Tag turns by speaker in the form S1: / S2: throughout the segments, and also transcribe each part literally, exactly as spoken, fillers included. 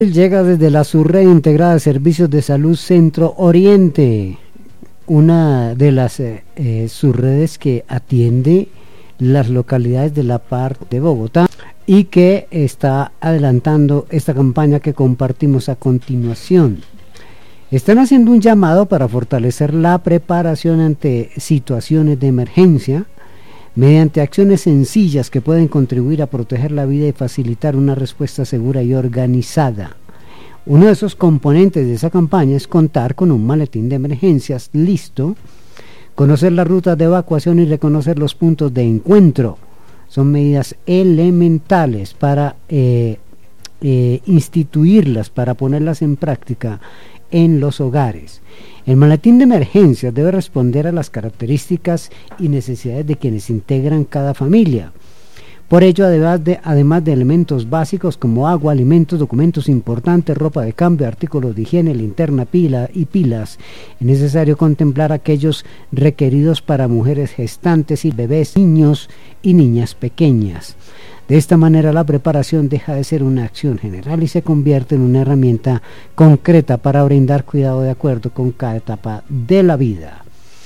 S1: Llega desde la Subred Integrada de Servicios de Salud Centro Oriente, una de las eh, eh, subredes que atiende las localidades de la parte de Bogotá y que está adelantando esta campaña que compartimos a continuación. Están haciendo un llamado para fortalecer la preparación ante situaciones de emergencia mediante acciones sencillas que pueden contribuir a proteger la vida y facilitar una respuesta segura y organizada. Uno de esos componentes de esa campaña es contar con un maletín de emergencias listo, conocer las rutas de evacuación y reconocer los puntos de encuentro. Son medidas elementales para eh, eh, instituirlas, para ponerlas en práctica en los hogares. El maletín de emergencias debe responder a las características y necesidades de quienes integran cada familia. Por ello, además de, además de elementos básicos como agua, alimentos, documentos importantes, ropa de cambio, artículos de higiene, linterna, pila y pilas, es necesario contemplar aquellos requeridos para mujeres gestantes y bebés, niños y niñas pequeñas. De esta manera, la preparación deja de ser una acción general y se convierte en una herramienta concreta para brindar cuidado de acuerdo con cada etapa de la vida.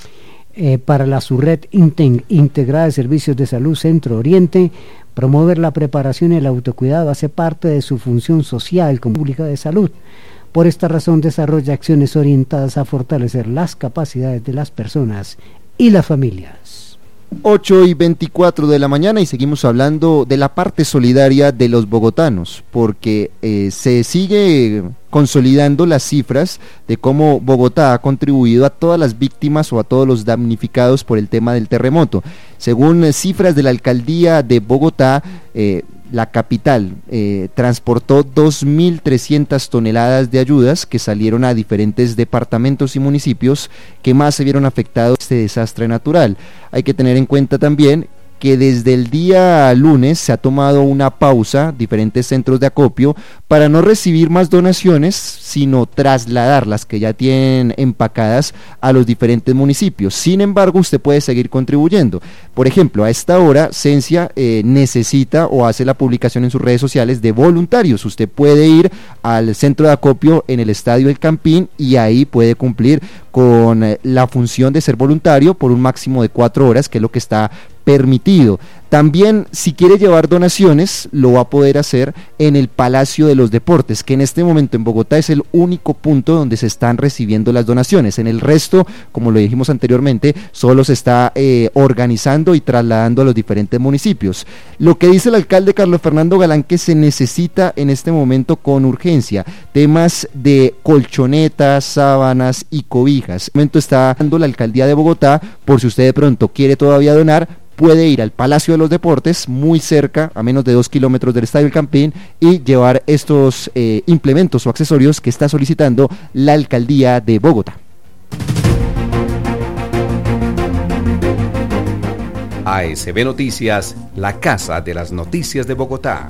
S1: Eh, para la Subred Integrada de Servicios de Salud Centro Oriente, promover la preparación y el autocuidado hace parte de su función social como pública de salud. Por esta razón, desarrolla acciones orientadas a fortalecer las capacidades de las personas y las familias.
S2: ocho y veinticuatro de la mañana y seguimos hablando de la parte solidaria de los bogotanos, porque eh, se sigue consolidando las cifras de cómo Bogotá ha contribuido a todas las víctimas o a todos los damnificados por el tema del terremoto. Según eh, cifras de la alcaldía de Bogotá, eh, la capital eh, transportó dos mil trescientas toneladas de ayudas que salieron a diferentes departamentos y municipios que más se vieron afectados por este desastre natural. Hay que tener en cuenta también que desde el día lunes se ha tomado una pausa, diferentes centros de acopio, para no recibir más donaciones, sino trasladar las que ya tienen empacadas a los diferentes municipios. Sin embargo, usted puede seguir contribuyendo. Por ejemplo, a esta hora, Cencia eh, necesita o hace la publicación en sus redes sociales de voluntarios. Usted puede ir al centro de acopio en el Estadio El Campín y ahí puede cumplir con eh, la función de ser voluntario por un máximo de cuatro horas, que es lo que está permitido. También, si quiere llevar donaciones, lo va a poder hacer en el Palacio de los Deportes, que en este momento en Bogotá es el único punto donde se están recibiendo las donaciones. En el resto, como lo dijimos anteriormente, solo se está eh, organizando y trasladando a los diferentes municipios. Lo que dice el alcalde Carlos Fernando Galán, que se necesita en este momento con urgencia temas de colchonetas, sábanas y cobijas. En este momento está dando la alcaldía de Bogotá, por si usted de pronto quiere todavía donar, puede ir al Palacio de los Deportes, muy cerca, a menos de dos kilómetros del Estadio El Campín, y llevar estos eh, implementos o accesorios que está solicitando la alcaldía de Bogotá.
S3: A S B Noticias, la casa de las noticias de Bogotá.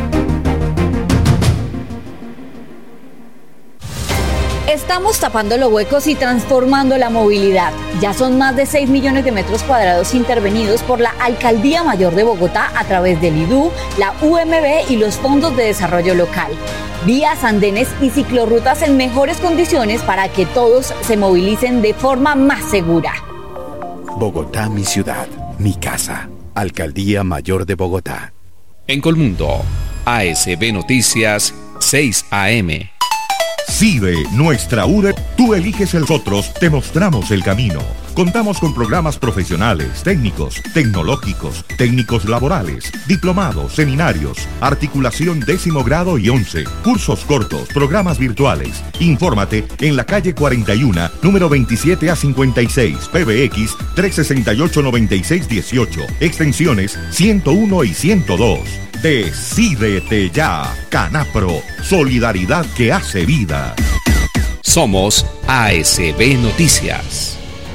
S4: Estamos tapando los huecos y transformando la movilidad. Ya son más de seis millones de metros cuadrados intervenidos por la Alcaldía Mayor de Bogotá a través del I D U, la U M B y los fondos de desarrollo local. Vías, andenes y ciclorrutas en mejores condiciones para que todos se movilicen de forma más segura.
S5: Bogotá, mi ciudad, mi casa. Alcaldía Mayor de Bogotá.
S3: En Colmundo, A S B Noticias, seis A M.
S6: CIDE, nuestra U R E, tú eliges el nosotros, te mostramos el camino. Contamos con programas profesionales, técnicos, tecnológicos, técnicos laborales, diplomados, seminarios, articulación décimo grado y once, cursos cortos, programas virtuales. Infórmate en la calle cuarenta y uno, número veintisiete a cincuenta y seis, P B X tres seis ocho nueve seis uno ocho, extensiones ciento uno y ciento dos. Decídete ya, Canapro, solidaridad que hace vida.
S3: Somos A S B Noticias.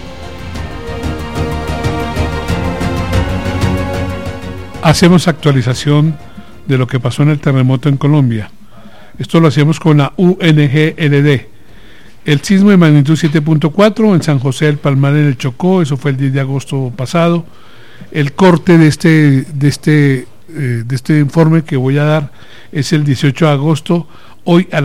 S7: Hacemos actualización de lo que pasó en el terremoto en Colombia. Esto lo hacemos con la U N G L D. El sismo de magnitud siete punto cuatro en San José del Palmar, en el Chocó, eso fue el diez de agosto pasado. El corte de este, de este, eh, de este informe que voy a dar es el dieciocho de agosto, hoy a